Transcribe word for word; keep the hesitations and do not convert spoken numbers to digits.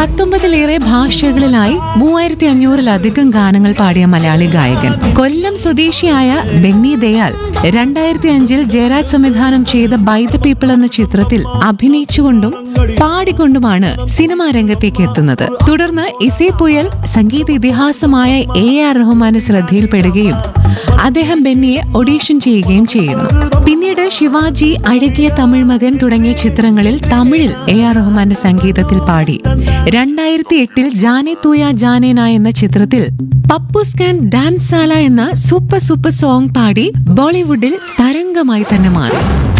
പത്തൊമ്പതിലേറെ ഭാഷകളിലായി മൂവായിരത്തി അഞ്ഞൂറിലധികം ഗാനങ്ങൾ പാടിയ മലയാളി ഗായകൻ. കൊല്ലം സ്വദേശിയായ ബെന്നി ദയാൽ രണ്ടായിരത്തി അഞ്ചിൽ ജയരാജ് സംവിധാനം ചെയ്ത ബൈ ദ പീപ്പിൾ എന്ന ചിത്രത്തിൽ അഭിനയിച്ചുകൊണ്ടും പാടിക്കൊണ്ടുമാണ് സിനിമാ രംഗത്തേക്ക് എത്തുന്നത്. തുടർന്ന് ഇസൈപ്പുയൽ സംഗീത ഇതിഹാസമായ എ ആർ റഹ്മാന്റെ ശ്രദ്ധയിൽപ്പെടുകയും അദ്ദേഹം ബെന്നിയെ ഓഡീഷൻ ചെയ്യുകയും ചെയ്യുന്നു. പിന്നീട് ശിവാജി, അഴകിയ തമിഴ് മകൻ തുടങ്ങിയ ചിത്രങ്ങളിൽ തമിഴിൽ എ ആർ റഹ്മാന്റെ സംഗീതത്തിൽ പാടി. രണ്ടായിരത്തി എട്ടിൽ ജാനെ തൂയ ജാനേന എന്ന ചിത്രത്തിൽ പപ്പുസ്കാൻ ഡാൻസാല എന്ന സൂപ്പർ സൂപ്പർ സോങ് പാടി ബോളിവുഡിൽ തരംഗമായി തന്നെ മാറി.